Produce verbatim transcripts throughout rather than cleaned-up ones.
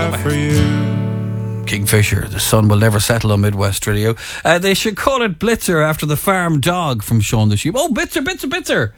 have for you. Kingfisher, the sun will never settle on Midwest Radio. Uh, they should call it Blitzer after the farm dog from Shaun the Sheep. Oh, Blitzer, Blitzer, Blitzer.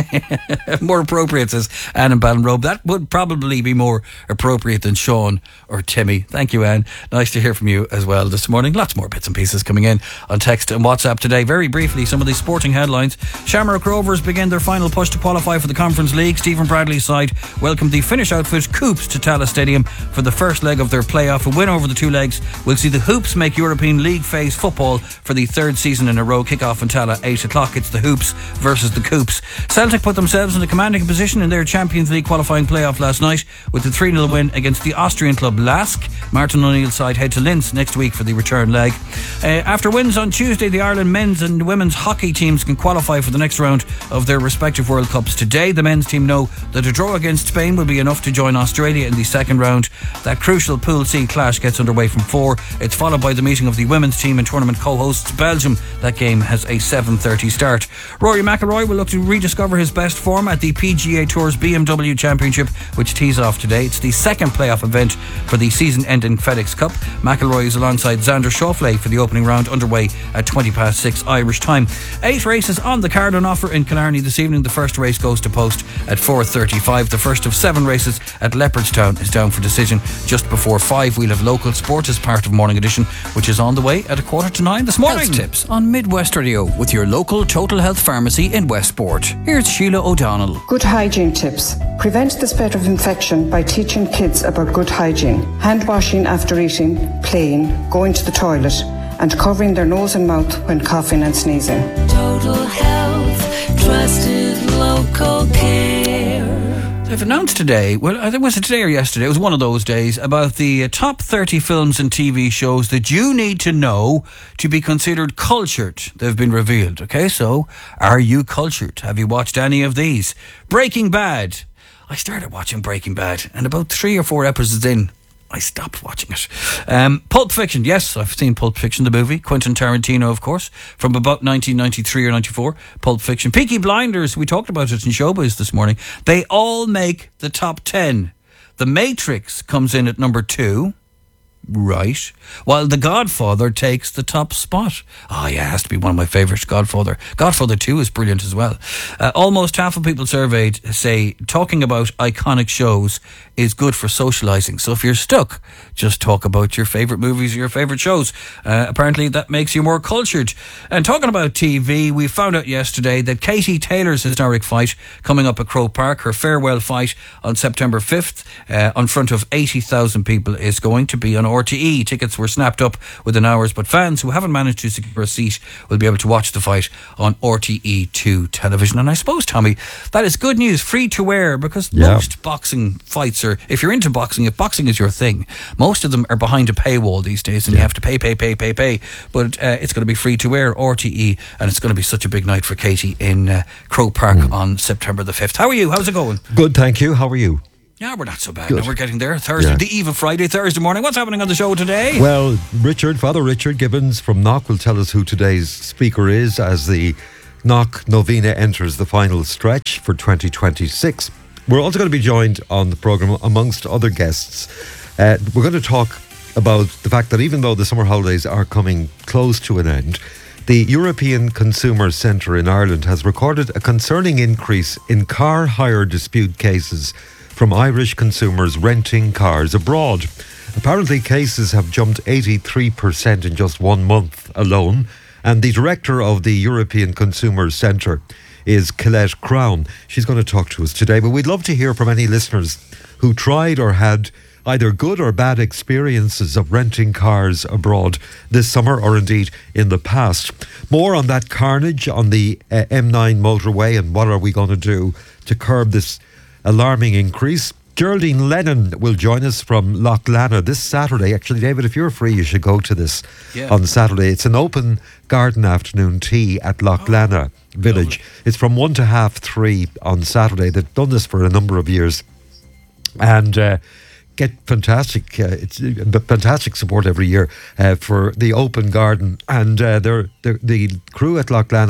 More appropriate, says Anne in Ballinrobe. That would probably be more appropriate than Sean or Timmy. Thank you, Anne. Nice to hear from you as well this morning. Lots more bits and pieces coming in on text and WhatsApp today. Very briefly, some of these sporting headlines. Shamrock Rovers begin their final push to qualify for the Conference League. Stephen Bradley's side welcomed the Finnish outfit Coops to Tallaght Stadium for the first leg of their playoff. A win over the two legs will see the Hoops make European League phase football for the third season in a row. Kick-off in Tallaght, eight o'clock. It's the Hoops versus the Coops. Celtic put themselves in a commanding position in their Champions League qualifying playoff last night with the three nil win against the Austrian club Lask. Martin O'Neill's side head to Linz next week for the return leg. Uh, after wins on Tuesday, the Ireland men's and women's hockey teams can qualify for the next round of their respective World Cups today. The men's team know that a draw against Spain will be enough to join Australia in the second round. That crucial Pool C clash gets underway from four. It's followed by the meeting of the women's team and tournament co-hosts Belgium. That game has a seven thirty start. Rory McIlroy will look to rediscover his best form at the P G A Tour's B M W Championship, which tees off today. It's the second playoff event for the season-ending FedEx Cup. McIlroy is alongside Xander Schauffele for the opening round, underway at twenty past six Irish time. Eight races on the card on offer in Killarney this evening. The first race goes to post at four thirty-five. The first of seven races at Leopardstown is down for decision just before five. We'll have local sport as part of Morning Edition, which is on the way at a quarter to nine this morning. Health tips on Midwest Radio with your local Total Health Pharmacy in Westport. Here's Sheila O'Donnell. Good hygiene tips. Prevent the spread of infection by teaching kids about good hygiene. Hand washing after eating, playing, going to the toilet, and covering their nose and mouth when coughing and sneezing. Total Health, trusted local care. They've announced today, well, I think it was today or yesterday, it was one of those days, about the uh, top thirty films and T V shows that you need to know to be considered cultured. They've been revealed. Okay, so are you cultured? Have you watched any of these? Breaking Bad. I started watching Breaking Bad, and about three or four episodes in, I stopped watching it. Um, Pulp Fiction, yes, I've seen Pulp Fiction, the movie. Quentin Tarantino, of course, from about nineteen ninety-three or ninety-four. Pulp Fiction. Peaky Blinders, we talked about it in Showbiz this morning. They all make the top ten. The Matrix comes in at number two. Right. While The Godfather takes the top spot. Oh yeah, it has to be one of my favourites, Godfather. Godfather two is brilliant as well. Uh, almost half of people surveyed say talking about iconic shows is good for socialising. So if you're stuck, just talk about your favourite movies or your favourite shows. Uh, apparently that makes you more cultured. And talking about T V, we found out yesterday that Katie Taylor's historic fight coming up at Croke Park, her farewell fight on September fifth, uh, in front of eighty thousand people, is going to be on R T E. Tickets were snapped up within hours, but fans who haven't managed to secure a seat will be able to watch the fight on R T E two television. And I suppose, Tommy, that is good news, free to air, because yeah. most boxing fights are, if you're into boxing, if boxing is your thing, most of them are behind a paywall these days, and yeah. you have to pay, pay, pay, pay, pay. But uh, it's going to be free to air, R T E, and it's going to be such a big night for Katie in uh, Croke Park mm. on September the fifth. How are you? How's it going? Good, thank you. How are you? Yeah, we're not so bad. Now we're getting there. Thursday, yeah. the eve of Friday, Thursday morning. What's happening on the show today? Well, Richard, Father Richard Gibbons from Knock will tell us who today's speaker is as the Knock Novena enters the final stretch for twenty twenty-six. We're also going to be joined on the programme, amongst other guests. Uh, we're going to talk about the fact that even though the summer holidays are coming close to an end, the European Consumer Centre in Ireland has recorded a concerning increase in car hire dispute cases from Irish consumers renting cars abroad. Apparently cases have jumped eighty-three percent in just one month alone, and the director of the European Consumer Centre is Colette Crown. She's going to talk to us today, but we'd love to hear from any listeners who tried or had either good or bad experiences of renting cars abroad this summer, or indeed in the past. More on that carnage on the uh, M nine motorway, and what are we going to do to curb this alarming increase. Geraldine Lennon will join us from Loughlana this Saturday. Actually, David, if you're free, you should go to this yeah. on Saturday. It's an open garden afternoon tea at Loughlana oh, Village. Lovely. It's from one to half three on Saturday. They've done this for a number of years. And uh, get fantastic uh, it's uh, fantastic support every year uh, for the open garden. And uh, they're, they're, the crew at Loughlana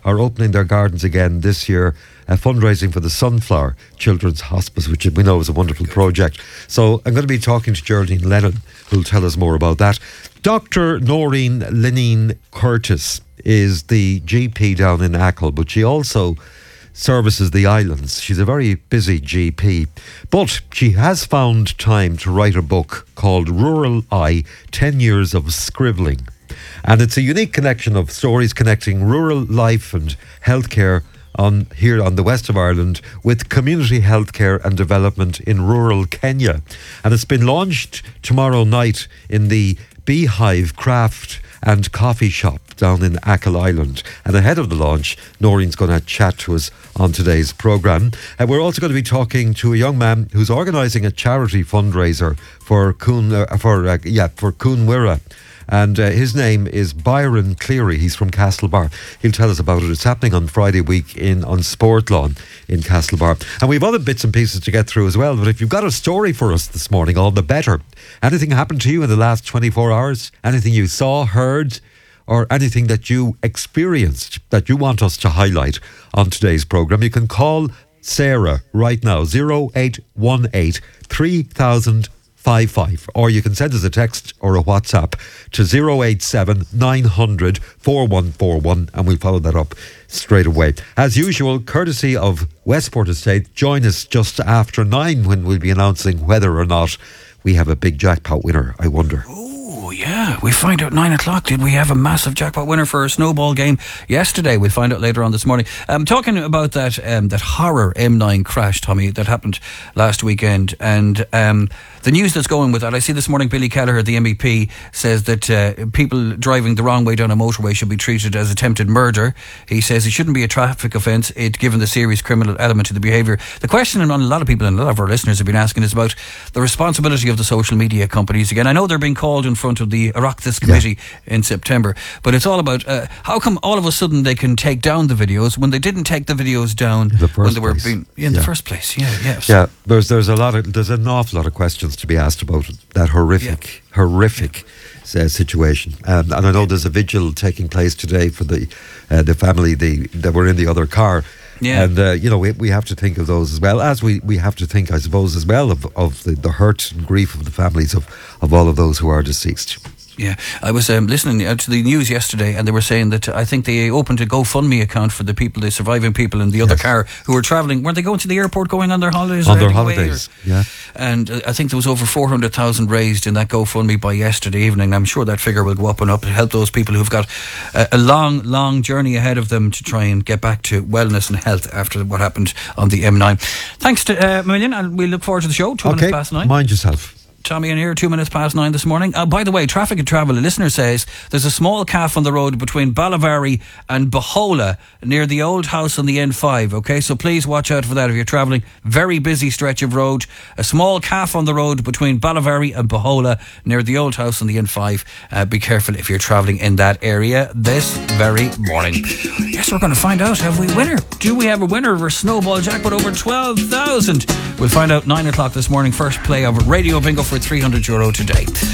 are opening their gardens again this year, uh, fundraising for the Sunflower Children's Hospice, which we know is a wonderful project. So I'm going to be talking to Geraldine Lennon, who'll tell us more about that. Doctor Noreen Lineen Curtis is the G P down in Achill, but she also services the islands. She's a very busy G P, but she has found time to write a book called Rural Eye, ten years of Scribbling. And it's a unique connection of stories connecting rural life and healthcare on here on the west of Ireland with community healthcare and development in rural Kenya. And it's been launched tomorrow night in the Beehive Craft and Coffee Shop down in Achill Island. And ahead of the launch, Noreen's going to chat to us on today's programme. And we're also going to be talking to a young man who's organising a charity fundraiser for Coon, uh, for uh, yeah for Coonwira. And uh, his name is Byron Cleary. He's from Castlebar. He'll tell us about it. It's happening on Friday week in on Sportlawn in Castlebar. And we've other bits and pieces to get through as well. But if you've got a story for us this morning, all the better. Anything happened to you in the last twenty-four hours? Anything you saw, heard, or anything that you experienced that you want us to highlight on today's programme, you can call Sarah right now, zero eight one eight three thousand five five, or you can send us a text or a WhatsApp to zero eight seven nine hundred four one four one, and we'll follow that up straight away. As usual, courtesy of Westport Estate, join us just after nine when we'll be announcing whether or not we have a big jackpot winner, I wonder. Oh, yeah. We find out nine o'clock. Did we have a massive jackpot winner for a snowball game yesterday? We'll find out later on this morning. Um, talking about that um, that horror M nine crash, Tommy, that happened last weekend. And um, the news that's going with that, I see this morning Billy Kelleher, the M E P, says that uh, people driving the wrong way down a motorway should be treated as attempted murder. He says it shouldn't be a traffic offence, it given the serious criminal element to the behaviour. The question, and a lot of people and a lot of our listeners have been asking, is about the responsibility of the social media companies. Again, I know they're being called in front of the Oireachtas Committee yeah. in September, but it's all about uh, how come all of a sudden they can take down the videos when they didn't take the videos down the when they were place. being in yeah. the first place. Yeah, yes. Yeah, there's there's a lot of there's an awful lot of questions to be asked about that horrific, yeah. horrific uh, situation. Um, and I know there's a vigil taking place today for the uh, the family the that were in the other car. Yeah. And, uh, you know, we, we have to think of those as well, as we, we have to think, I suppose, as well of, of the, the hurt and grief of the families of, of all of those who are deceased. Yeah, I was um, listening to the news yesterday, and they were saying that I think they opened a GoFundMe account for the people, the surviving people in the other yes. car who were travelling. Weren't they going to the airport, going on their holidays? On their holidays, or, yeah. And uh, I think there was over four hundred thousand raised in that GoFundMe by yesterday evening. I'm sure that figure will go up and up to help those people who've got a, a long, long journey ahead of them to try and get back to wellness and health after what happened on the M nine. Thanks to uh, Million, and we look forward to the show. Two okay. minutes past nine. Mind yourself. Tommy in here, two minutes past nine this morning. Uh, by the way, Traffic and Travel, a listener says there's a small calf on the road between Ballavary and Bahola near the old house on the N five. Okay, so please watch out for that if you're travelling. Very busy stretch of road. A small calf on the road between Ballavary and Bahola near the old house on the N five. Uh, be careful if you're travelling in that area this very morning. Yes, we're going to find out, have we a winner? Do we have a winner of our snowball jackpot over twelve thousand? We'll find out nine o'clock this morning. First play of Radio Bingo for three hundred euro today.